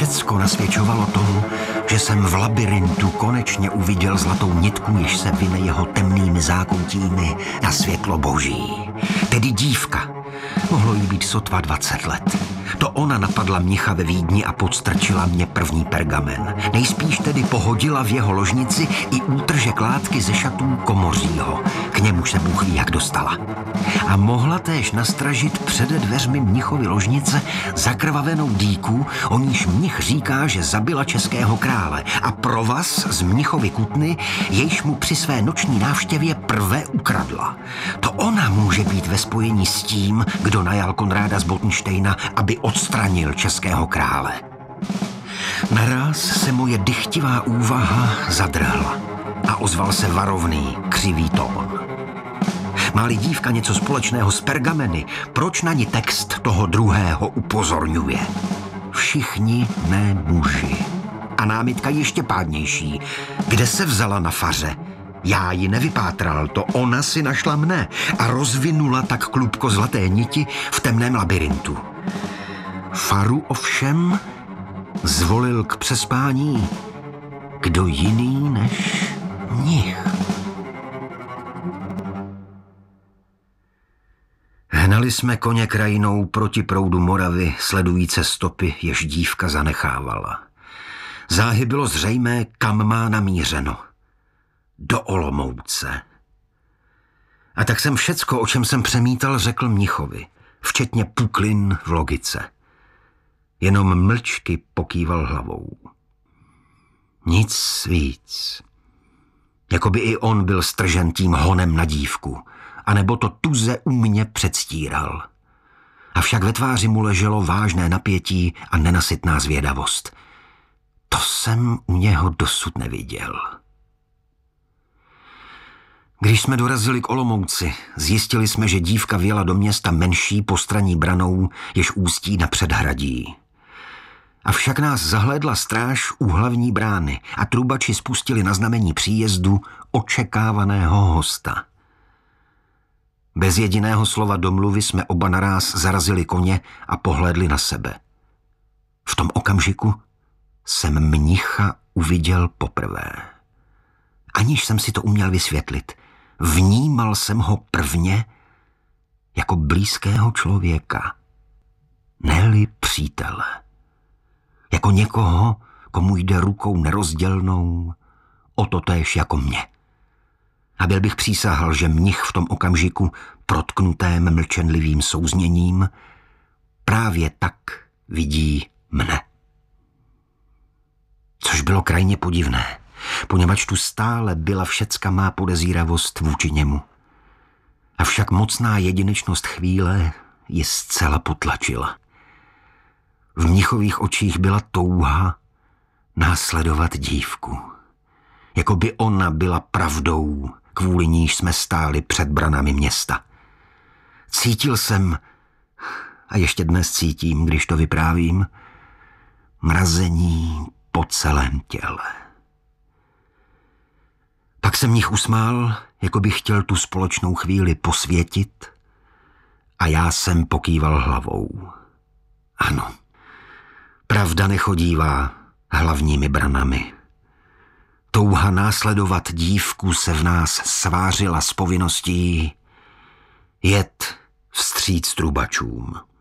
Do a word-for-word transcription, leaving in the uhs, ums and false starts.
všecko nasvědčovalo tomu, že jsem v labirintu konečně uviděl zlatou nitku, jež se vyne jeho temnými zákoutími na světlo boží. Tedy dívka. Mohlo jí být sotva dvacet let. To ona napadla mnicha ve Vídni a podstrčila mě první pergamen. Nejspíš tedy pohodila v jeho ložnici i útržek látky ze šatů komořího. K němu se Bůh ví, jak dostala. A mohla též nastražit přede dveřmi mnichovy ložnice zakrvavenou dýku, o níž mnich říká, že zabila českého krále, a provaz z mnichovy kutny, jejž mu při své noční návštěvě prve ukradla. To ona může být ve spojení s tím, kdo najal Konráda z Botenštejna, aby odstranil českého krále. Naráz se moje dychtivá úvaha zadrhla a ozval se varovný, křivý tón. Má-li dívka něco společného s pergameny, proč na ní text toho druhého upozorňuje? Všichni ne muži. A námitka ještě pádnější. Kde se vzala na faře? Já ji nevypátral, to ona si našla mne a rozvinula tak klubko zlaté niti v temném labirintu. Faru ovšem zvolil k přespání kdo jiný než mnich. Hnali jsme koně krajinou proti proudu Moravy, sledujíce stopy, jež dívka zanechávala. Záhy bylo zřejmé, kam má namířeno. Do Olomouce. A tak jsem všecko, o čem jsem přemítal, řekl mnichovi, včetně puklin v logice. Jenom mlčky pokýval hlavou. Nic víc. Jakoby i on byl stržen tím honem na dívku, anebo to tuze u mě předstíral. Avšak ve tváři mu leželo vážné napětí a nenasytná zvědavost. To jsem u něho dosud neviděl. Když jsme dorazili k Olomouci, zjistili jsme, že dívka vjela do města menší postranní branou, jež ústí na předhradí. Avšak nás zahlédla stráž u hlavní brány a trubači spustili na znamení příjezdu očekávaného hosta. Bez jediného slova domluvy jsme oba naráz zarazili koně a pohlédli na sebe. V tom okamžiku jsem mnicha uviděl poprvé. Aniž jsem si to uměl vysvětlit, vnímal jsem ho prvně jako blízkého člověka, ne-li přítele. Jako někoho, komu jde rukou nerozdělnou, o to též jako mě. A byl bych přísahal, že mnich v tom okamžiku, protknutém mlčenlivým souzněním, právě tak vidí mne. Což bylo krajně podivné, poněvadž tu stále byla všecka má podezíravost vůči němu. Avšak mocná jedinečnost chvíle ji zcela potlačila. V mnichových očích byla touha následovat dívku. Jako by ona byla pravdou, kvůli níž jsme stáli před branami města. Cítil jsem, a ještě dnes cítím, když to vyprávím, mrazení po celém těle. Pak se mnich usmál, jako by chtěl tu společnou chvíli posvětit, a já jsem pokýval hlavou. Ano, pravda nechodívá hlavními branami. Touha následovat dívku se v nás svářila s povinností jet vstříc trubačům.